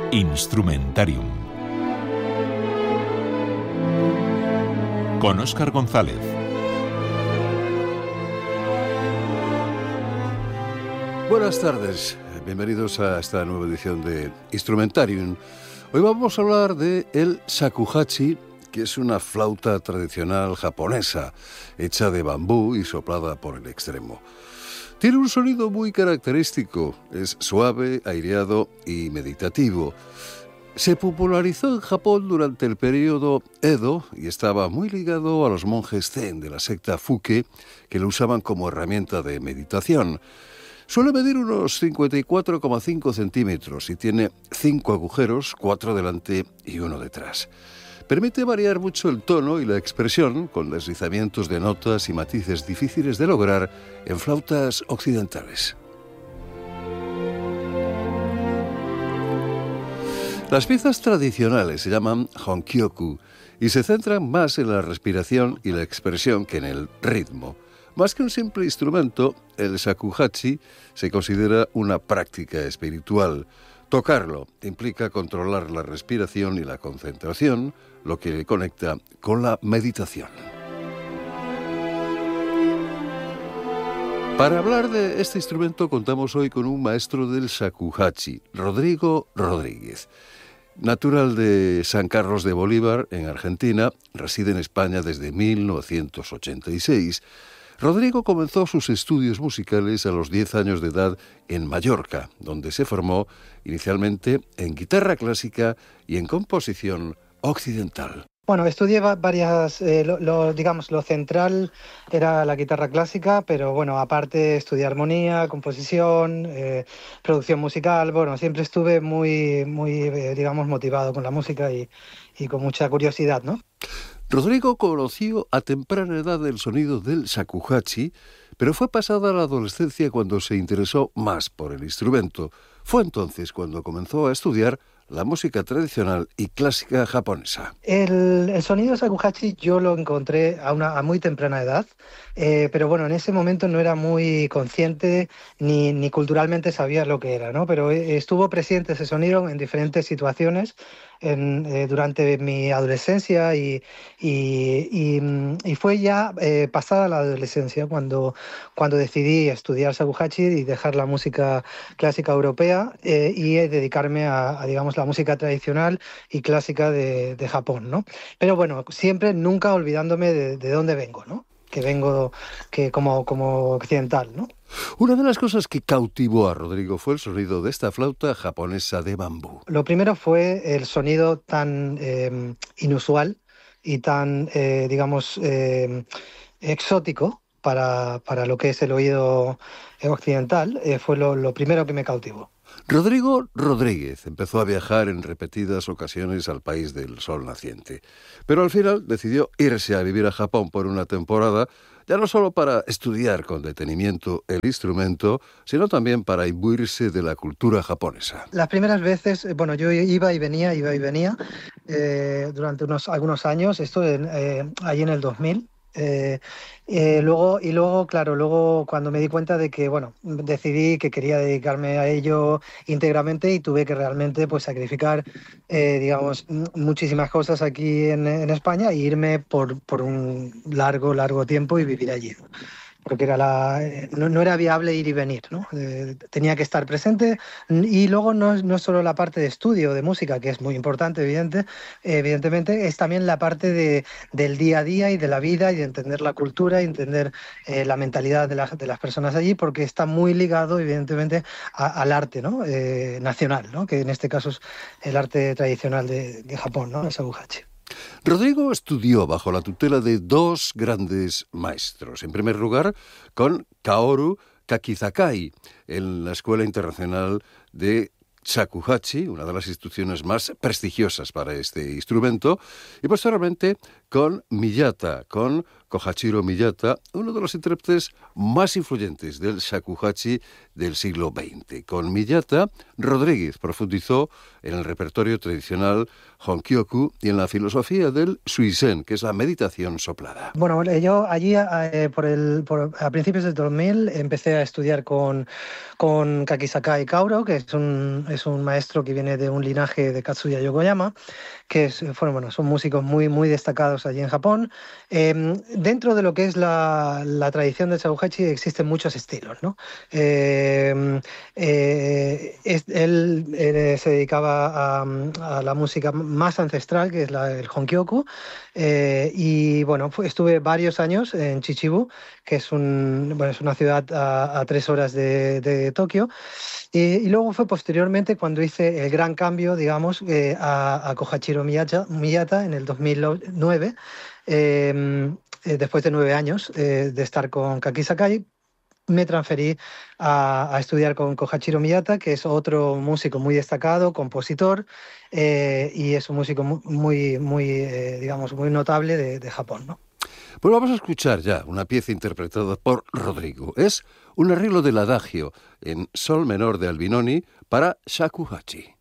Instrumentarium con Óscar González. Buenas tardes, bienvenidos a esta nueva edición de Instrumentarium. Hoy vamos a hablar de el shakuhachi, que es una flauta tradicional japonesa, hecha de bambú y soplada por el extremo. Tiene un sonido muy característico, es suave, aireado y meditativo. Se popularizó en Japón durante el periodo Edo y estaba muy ligado a los monjes zen de la secta Fuke, que lo usaban como herramienta de meditación. Suele medir unos 54,5 centímetros y tiene 5 agujeros, 4 delante y 1 detrás. Permite variar mucho el tono y la expresión con deslizamientos de notas y matices difíciles de lograr en flautas occidentales. Las piezas tradicionales se llaman honkyoku y se centran más en la respiración y la expresión que en el ritmo. Más que un simple instrumento, el shakuhachi se considera una práctica espiritual. Tocarlo implica controlar la respiración y la concentración, lo que le conecta con la meditación. Para hablar de este instrumento contamos hoy con un maestro del shakuhachi, Rodrigo Rodríguez. Natural de San Carlos de Bolívar, en Argentina, reside en España desde 1986. Rodrigo comenzó sus estudios musicales a los 10 años de edad en Mallorca, donde se formó inicialmente en guitarra clásica y en composición occidental. Bueno, estudié varias, lo central era la guitarra clásica, pero bueno, aparte estudié armonía, composición, producción musical. Bueno, siempre estuve muy motivado con la música y con mucha curiosidad, ¿no? Rodrigo conoció a temprana edad el sonido del shakuhachi, pero fue pasada la adolescencia cuando se interesó más por el instrumento. Fue entonces cuando comenzó a estudiar la música tradicional y clásica japonesa. El sonido shakuhachi yo lo encontré a muy temprana edad, pero bueno, en ese momento no era muy consciente ni culturalmente sabía lo que era, ¿no? Pero estuvo presente ese sonido en diferentes situaciones durante mi adolescencia y fue ya pasada la adolescencia cuando decidí estudiar shakuhachi y dejar la música clásica europea y dedicarme a la música tradicional y clásica de Japón, ¿no? Pero bueno, siempre nunca olvidándome de dónde vengo, ¿no? Que vengo como occidental, ¿no? Una de las cosas que cautivó a Rodrigo fue el sonido de esta flauta japonesa de bambú. Lo primero fue el sonido tan inusual y tan, exótico para lo que es el oído occidental. Fue lo primero que me cautivó. Rodrigo Rodríguez empezó a viajar en repetidas ocasiones al país del sol naciente, pero al final decidió irse a vivir a Japón por una temporada, ya no solo para estudiar con detenimiento el instrumento, sino también para imbuirse de la cultura japonesa. Las primeras veces, yo iba y venía durante algunos años, esto allí en el 2000. Luego cuando me di cuenta de que, decidí que quería dedicarme a ello íntegramente y tuve que realmente sacrificar, muchísimas cosas aquí en España e irme por un largo tiempo y vivir allí. Porque no era viable ir y venir, ¿no? Tenía que estar presente y luego no es solo la parte de estudio de música, que es muy importante, evidentemente, es también la parte del día a día y de la vida y de entender la cultura y entender la mentalidad de las personas allí, porque está muy ligado, evidentemente, al arte, ¿no? Nacional, ¿no? Que en este caso es el arte tradicional de Japón, ¿no? El shakuhachi. Rodrigo estudió bajo la tutela de dos grandes maestros. En primer lugar, con Kaoru Kakizakai, en la Escuela Internacional de shakuhachi, una de las instituciones más prestigiosas para este instrumento, y posteriormente con Miyata, con Kohachiro Miyata, uno de los intérpretes más influyentes del shakuhachi del siglo XX. Con Miyata, Rodríguez profundizó en el repertorio tradicional Honkyoku y en la filosofía del Suizen, que es la meditación soplada. Bueno, yo allí a principios del 2000 empecé a estudiar con Kakisakai Kauro, que es un maestro que viene de un linaje de Katsuya Yokoyama, que son músicos muy, muy destacados allí en Japón. Dentro de lo que es la tradición del shakuhachi existen muchos estilos, ¿no? Él se dedicaba a la música más ancestral, que es el Honkyoku, y bueno, estuve varios años en Chichibu, que es una ciudad a 3 horas de Tokio, y luego fue posteriormente cuando hice el gran cambio, digamos, a Kohachiro Miyata en el 2009, después de 9 años de estar con Kaki Sakai. Me transferí a estudiar con Kohachiro Miyata, que es otro músico muy destacado, compositor, y es un músico digamos, muy notable de Japón, ¿no? Pues vamos a escuchar ya una pieza interpretada por Rodrigo. Es un arreglo del adagio en sol menor de Albinoni para shakuhachi.